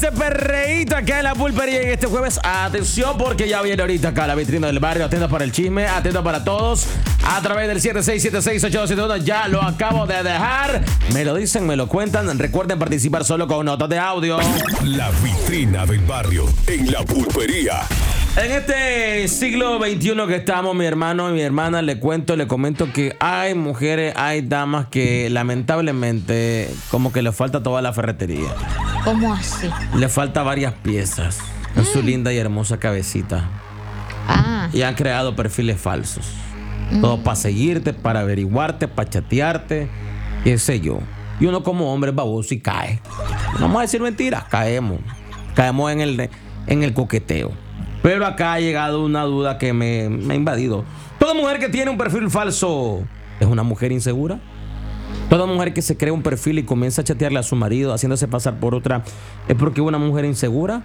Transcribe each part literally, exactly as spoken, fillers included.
Este perreíto acá en la pulpería en este jueves. Atención porque ya viene ahorita acá la vitrina del barrio. Atento para el chisme, atento para todos. A través del siete seis siete seis ocho dos siete uno. Ya lo acabo de dejar. Me lo dicen, me lo cuentan. Recuerden participar solo con notas de audio. La vitrina del barrio en la pulpería. En este siglo veintiuno que estamos, mi hermano y mi hermana, le cuento, le comento que hay mujeres, hay damas que lamentablemente como que le falta toda la ferretería. ¿Cómo así? Le falta varias piezas en su linda y hermosa cabecita. Ah. Y han creado perfiles falsos. Mm. Todo para seguirte, para averiguarte, para chatearte, qué sé yo. Y uno como hombre baboso y cae. No vamos a decir mentiras, caemos. Caemos en el, en el coqueteo. Pero acá ha llegado una duda que me, me ha invadido. ¿Toda mujer que tiene un perfil falso es una mujer insegura? ¿Toda mujer que se crea un perfil y comienza a chatearle a su marido haciéndose pasar por otra es porque es una mujer insegura?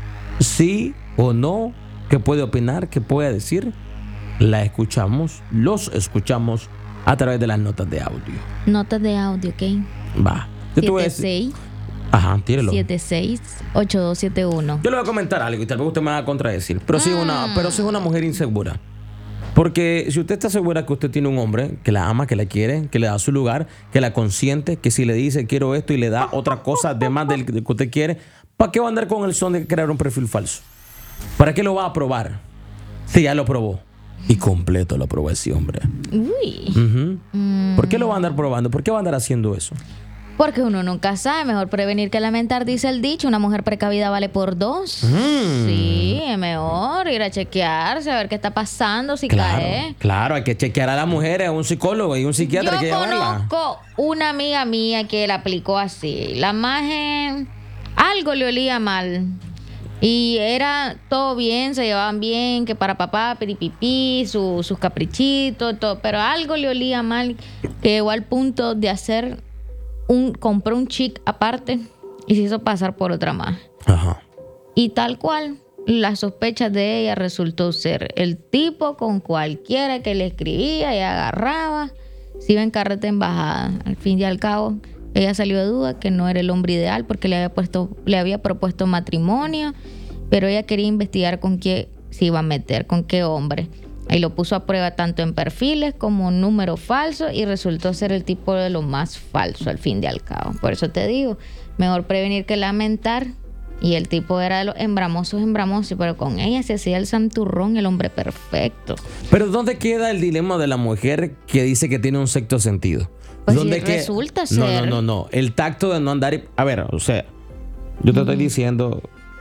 ¿Sí o no? ¿Qué puede opinar? ¿Qué puede decir? La escuchamos, los escuchamos a través de las notas de audio. Notas de audio, ¿ok? Va. siete seis Ajá, tírelo. siete seis ocho dos siete uno. Yo le voy a comentar algo y tal vez usted me va a contradecir. Pero sí, una, pero sí es una mujer insegura. Porque si usted está segura que usted tiene un hombre que la ama, que la quiere, que le da su lugar, que la consiente, que si le dice quiero esto y le da otra cosa además del que usted quiere, ¿para qué va a andar con el son de crear un perfil falso? ¿Para qué lo va a probar? Si ya lo probó. Y completo lo probó ese hombre. Uy. Uh-huh. Mm. ¿Por qué lo va a andar probando? ¿Por qué va a andar haciendo eso? Porque uno nunca sabe, mejor prevenir que lamentar, dice el dicho. Una mujer precavida vale por dos. Mm. Sí, es mejor ir a chequearse, a ver qué está pasando, si Claro, cae. claro, hay que chequear a la mujer, a un psicólogo y un psiquiatra. Yo hay que llevarla. conozco una amiga mía que la aplicó así. La maje, algo le olía mal. Y era todo bien, se llevaban bien, que para papá, piripipí, su, sus caprichitos, todo. Pero algo le olía mal, que llegó al punto de hacer un, compró un chic aparte y se hizo pasar por otra más. Ajá. Y tal cual, las sospechas de ella resultó ser el tipo con cualquiera que le escribía y agarraba, se iba en carreta embajada. Al fin y al cabo, ella salió de duda que no era el hombre ideal porque le había puesto, le había propuesto matrimonio, pero ella quería investigar con qué se iba a meter, con qué hombre. Ahí lo puso a prueba tanto en perfiles como en números falsos y resultó ser el tipo de lo más falso al fin y al cabo. Por eso te digo, mejor prevenir que lamentar. Y el tipo era de los embramosos, embramosos, pero con ella se hacía el santurrón, el hombre perfecto. Pero ¿dónde queda el dilema de la mujer que dice que tiene un sexto sentido? Pues ¿Dónde sí, que... resulta no, ser. No, no, no. El tacto de no andar... Y... A ver, o sea, yo te uh-huh. estoy diciendo...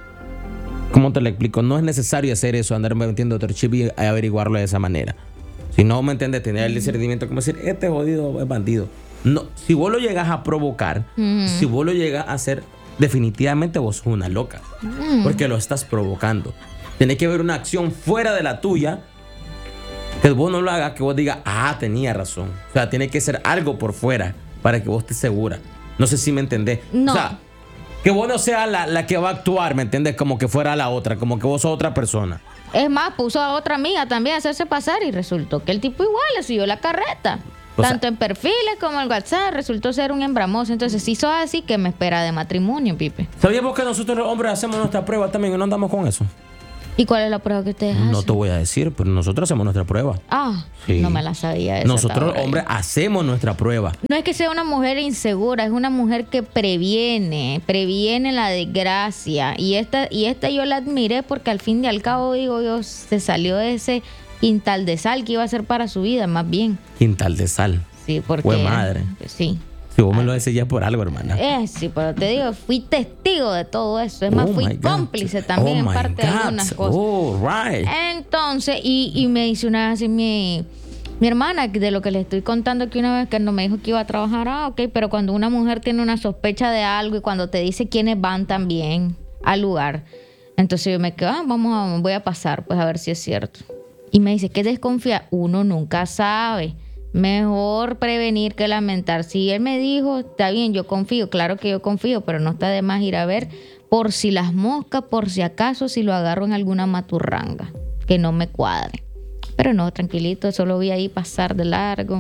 ¿Cómo te lo explico? No es necesario hacer eso, andarme metiendo otro chip y averiguarlo de esa manera. Si no, ¿me entiendes? Tener el discernimiento como decir, este jodido es bandido. No, si vos lo llegas a provocar, uh-huh. si vos lo llegas a hacer, definitivamente vos sos una loca. Uh-huh. Porque lo estás provocando. Tiene que haber una acción fuera de la tuya que vos no lo hagas, que vos digas, ah, tenía razón. O sea, tiene que ser algo por fuera para que vos estés segura. No sé si me entendés. No. O sea, que vos no seas la, la que va a actuar, ¿me entiendes? Como que fuera la otra, como que vos sos otra persona. Es más, puso a otra amiga también a hacerse pasar y resultó que el tipo igual le siguió la carreta. O Tanto sea, en perfiles como en WhatsApp resultó ser un embramoso. Entonces, si sos así, que me espera de matrimonio, Pipe. ¿Sabías vos que nosotros los hombres hacemos nuestra prueba también y no andamos con eso? ¿Y cuál es la prueba que ustedes hacen? No te voy a decir, pero nosotros hacemos nuestra prueba. Ah, sí. No me la sabía esa. Nosotros los hombres hacemos nuestra prueba. No es que sea una mujer insegura, es una mujer que previene, previene la desgracia. Y esta, y esta yo la admiré porque al fin y al cabo, digo yo, se salió de ese quintal de sal que iba a ser para su vida, más bien. Quintal de sal. Sí, porque... Fue madre. Sí. Si vos me lo decías por algo, hermana. Eh, sí, pero te digo, fui testigo de todo eso. Es más, oh fui cómplice también oh en parte God. de algunas cosas. Oh, right. Entonces, y, y me dice una vez así mi, mi hermana, de lo que le estoy contando que una vez que no me dijo que iba a trabajar, ah, ok, pero cuando una mujer tiene una sospecha de algo y cuando te dice quiénes van también al lugar, entonces yo me quedo, ah, vamos a, voy a pasar, pues a ver si es cierto. Y me dice, ¿qué desconfía? Uno nunca sabe. Mejor prevenir que lamentar. Si él me dijo, está bien, yo confío, claro que yo confío, pero no está de más ir a ver por si las moscas, por si acaso, si lo agarro en alguna maturranga, que no me cuadre. Pero no, tranquilito, solo vi ahí pasar de largo.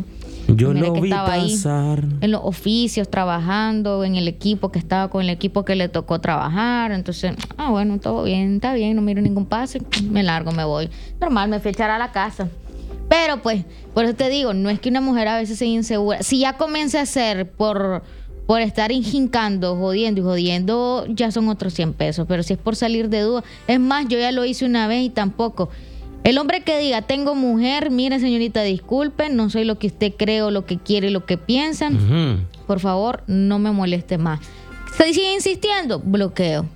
Yo Mira lo que vi estaba ahí pasar. en los oficios trabajando, en el equipo que estaba con el equipo que le tocó trabajar. Entonces, ah, bueno, todo bien, está bien, no miro ningún pase, me largo, me voy. Normal, me fui a echar a la casa. Pero pues, por eso te digo, no es que una mujer a veces sea insegura. Si ya comienza a ser por, por estar injincando, jodiendo y jodiendo, ya son otros cien pesos. Pero si es por salir de duda, es más, yo ya lo hice una vez y tampoco. El hombre que diga, tengo mujer, mire señorita, disculpe, no soy lo que usted cree o lo que quiere, lo que piensa. Ujú. Por favor, no me moleste más. ¿Se sigue insistiendo? Bloqueo.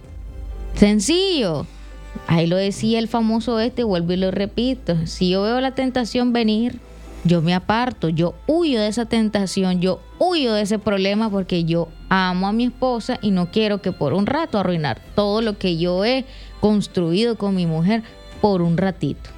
Sencillo. Ahí lo decía el famoso este, vuelvo y lo repito. Si yo veo la tentación venir, yo me aparto, yo huyo de esa tentación, yo huyo de ese problema porque yo amo a mi esposa y no quiero que por un rato arruinar todo lo que yo he construido con mi mujer por un ratito.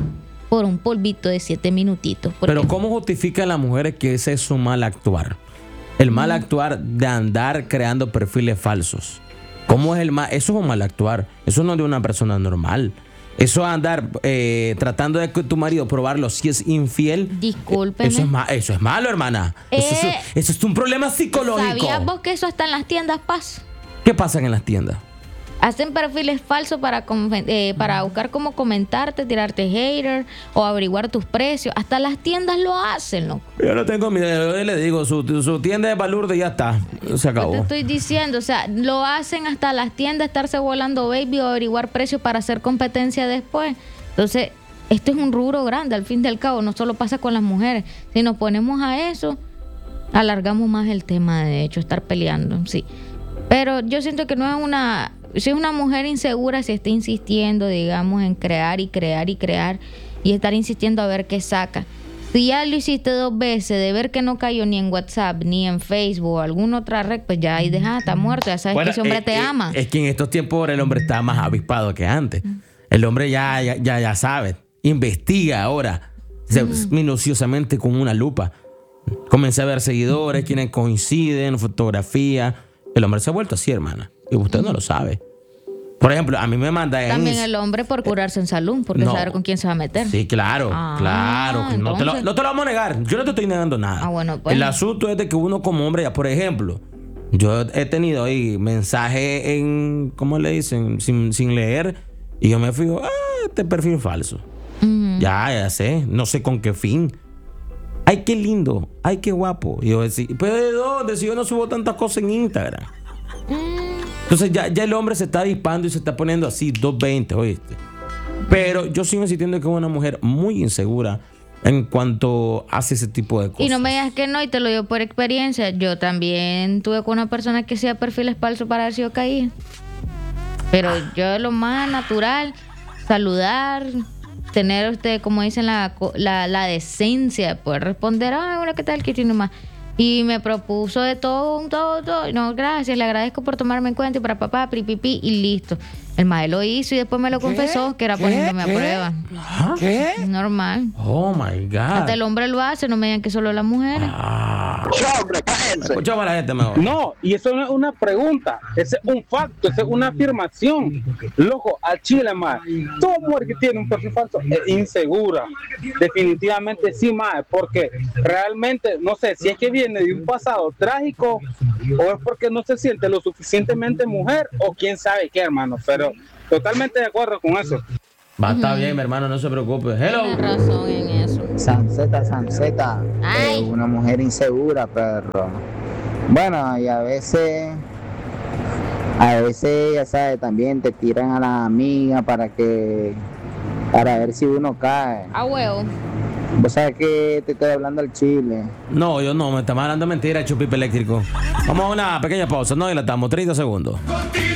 Por un polvito de siete minutitos. Porque Pero ¿cómo justifican las mujeres que ese es su mal actuar? El mal actuar de andar creando perfiles falsos. ¿Cómo es el mal? Eso es un mal actuar. Eso no es de una persona normal. Eso es andar eh, tratando de que tu marido probarlo si es infiel. Discúlpeme. Eso es, ma- eso es malo, hermana. Eso, Eh, es, eso es un problema psicológico. ¿Sabías vos que eso hasta en las tiendas pasa? ¿Qué pasa en las tiendas? Hacen perfiles falsos para, com- eh, para buscar cómo comentarte, tirarte hater o averiguar tus precios. Hasta las tiendas lo hacen, loco. Yo no tengo miedo. Yo le digo, su, su tienda de balurde ya está. Se acabó. Yo te estoy diciendo, o sea, lo hacen hasta las tiendas, estarse volando baby o averiguar precios para hacer competencia después. Entonces, esto es un rubro grande, al fin y al cabo, no solo pasa con las mujeres. Si nos ponemos a eso, alargamos más el tema, de hecho, estar peleando, sí. Pero yo siento que no es una... Si es una mujer insegura, si está insistiendo, digamos, en crear y crear y crear y estar insistiendo a ver qué saca. Si ya lo hiciste dos veces, de ver que no cayó ni en WhatsApp, ni en Facebook o alguna otra red, pues ya ahí deja, está muerto, ya sabes Bueno, que ese hombre eh, te eh, ama. Es que en estos tiempos ahora el hombre está más avispado que antes. El hombre ya, ya, ya, ya sabe, investiga ahora se- minuciosamente con una lupa. Comencé a ver seguidores, quienes coinciden, fotografía. El hombre se ha vuelto así, hermana. Y usted no lo sabe. Por ejemplo, a mí me manda en También Inst- el hombre por curarse en salud, porque No. saber con quién se va a meter. Sí, claro, Ah, claro. que no, te lo, entonces- no te lo vamos a negar. Yo no te estoy negando nada. Ah, bueno, pues. El asunto es de que uno como hombre, ya por ejemplo, yo he tenido ahí mensajes en, ¿cómo le dicen? Sin, sin leer. Y yo me fijo, ah, este perfil falso. Ujú. Ya, ya sé. No sé con qué fin. Ay, qué lindo. Ay, qué guapo. Y yo decía, ¿pero de dónde? Si yo no subo tantas cosas en Instagram. Entonces ya, ya el hombre se está dispando y se está poniendo así, doscientos veinte, ¿oíste? Pero yo sigo insistiendo que es una mujer muy insegura en cuanto hace ese tipo de cosas. Y no me digas que no, y te lo digo por experiencia. Yo también tuve con una persona que hacía perfiles falsos para ver si yo caía. Pero yo lo más natural, saludar, tener usted, como dicen, la, co- la, la decencia de poder responder, ah, hola, ¿qué tal? ¿Qué tiene más? Y me propuso de todo, un todo, todo. No, gracias, le agradezco por tomarme en cuenta y para papá, pipipi, y listo. El mae lo hizo y después me lo confesó, que era poniéndome a prueba. ¿Ah? ¿Qué? Normal. Oh my God. Hasta el hombre lo hace, no me digan que solo las mujeres. Ah. ¡Hombre, cállense! Escuchamos a la gente mejor. No, y eso no es una pregunta, ese es un facto, esa es una afirmación. Loco, a Chile, más. Toda mujer que tiene un perfil falso es insegura. Definitivamente sí, más, porque realmente, no sé, si es que viene de un pasado trágico o es porque no se siente lo suficientemente mujer o quién sabe qué, hermano. Pero totalmente de acuerdo con eso. Va a estar bien, mi hermano, no se preocupe. Hello. Tienes razón en eso. Sanceta, Sanceta, Ay. eh, una mujer insegura, perro. Bueno, y a veces, a veces, ya sabes, también te tiran a la amiga para que, para ver si uno cae. A huevo. Vos sabes que te estoy hablando al chile. No, yo no, me está hablando mentira, chupipe eléctrico. Vamos a una pequeña pausa, no dilatamos, treinta segundos.